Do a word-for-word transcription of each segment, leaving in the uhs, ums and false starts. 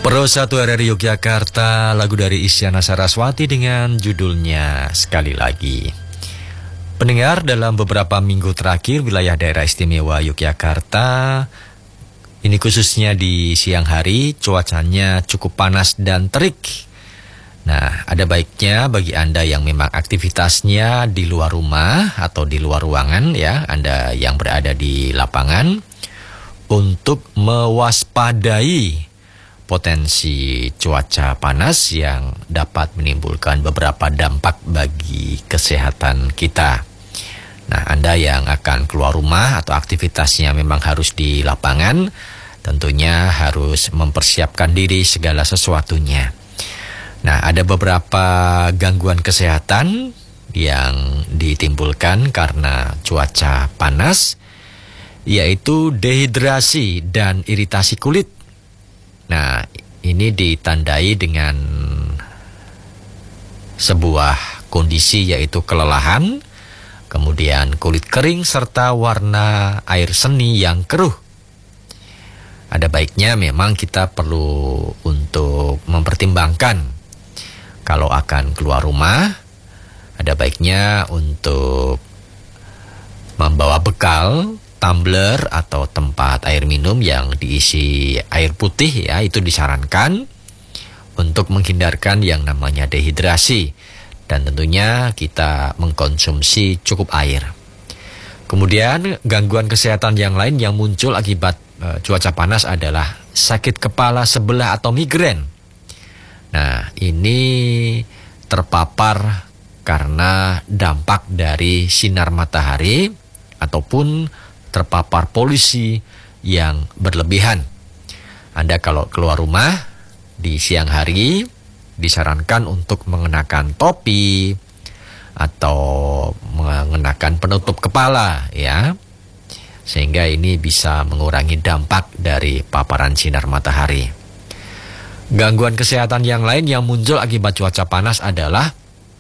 Pro satu R R I Yogyakarta, lagu dari Isyana Saraswati dengan judulnya Sekali Lagi. Pendengar, dalam beberapa minggu terakhir wilayah daerah istimewa Yogyakarta, ini khususnya di siang hari, cuacanya cukup panas dan terik. Nah, ada baiknya bagi Anda yang memang aktivitasnya di luar rumah atau di luar ruangan, ya, Anda yang berada di lapangan, untuk mewaspadai potensi cuaca panas yang dapat menimbulkan beberapa dampak bagi kesehatan kita. Nah, Anda yang akan keluar rumah atau aktivitasnya memang harus di lapangan, tentunya harus mempersiapkan diri segala sesuatunya. Nah, ada beberapa gangguan kesehatan yang ditimbulkan karena cuaca panas, yaitu dehidrasi dan iritasi kulit. Nah, ini ditandai dengan sebuah kondisi yaitu kelelahan, kemudian kulit kering, serta warna air seni yang keruh. Ada baiknya memang kita perlu untuk mempertimbangkan kalau akan keluar rumah, ada baiknya untuk membawa bekal, tumbler atau tempat air minum yang diisi air putih, ya, itu disarankan untuk menghindarkan yang namanya dehidrasi, dan tentunya kita mengkonsumsi cukup air. Kemudian gangguan kesehatan yang lain yang muncul akibat e, cuaca panas adalah sakit kepala sebelah atau migrain. Nah, ini terpapar karena dampak dari sinar matahari ataupun terpapar polusi yang berlebihan. Anda kalau keluar rumah di siang hari disarankan untuk mengenakan topi atau mengenakan penutup kepala, ya, sehingga ini bisa mengurangi dampak dari paparan sinar matahari. Gangguan kesehatan yang lain yang muncul akibat cuaca panas adalah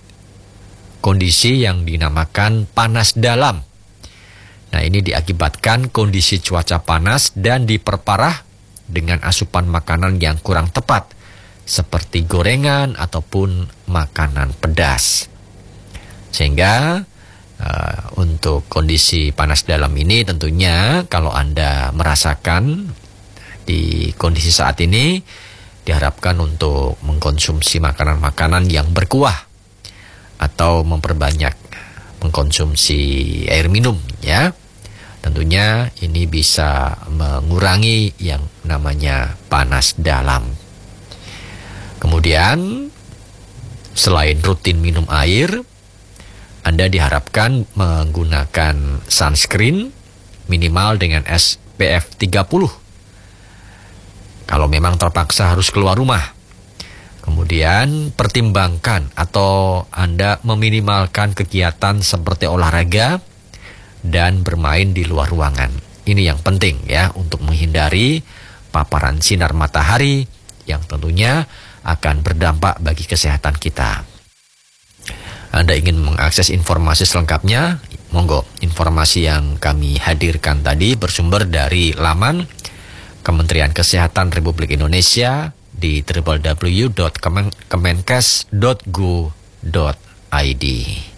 kondisi yang dinamakan panas dalam. Nah, ini diakibatkan kondisi cuaca panas dan diperparah dengan asupan makanan yang kurang tepat, seperti gorengan ataupun makanan pedas. Sehingga uh, untuk kondisi panas dalam ini tentunya kalau Anda merasakan di kondisi saat ini, diharapkan untuk mengkonsumsi makanan-makanan yang berkuah atau memperbanyak mengkonsumsi air minum, ya. Tentunya ini bisa mengurangi yang namanya panas dalam. Kemudian selain rutin minum air, Anda diharapkan menggunakan sunscreen minimal dengan S P F tiga puluh kalau memang terpaksa harus keluar rumah. Kemudian pertimbangkan atau Anda meminimalkan kegiatan seperti olahraga dan bermain di luar ruangan. Ini yang penting, ya, untuk menghindari paparan sinar matahari yang tentunya akan berdampak bagi kesehatan kita. Anda ingin mengakses informasi selengkapnya? Monggo, informasi yang kami hadirkan tadi bersumber dari laman Kementerian Kesehatan Republik Indonesia di w w w dot kemenkes dot go dot i d.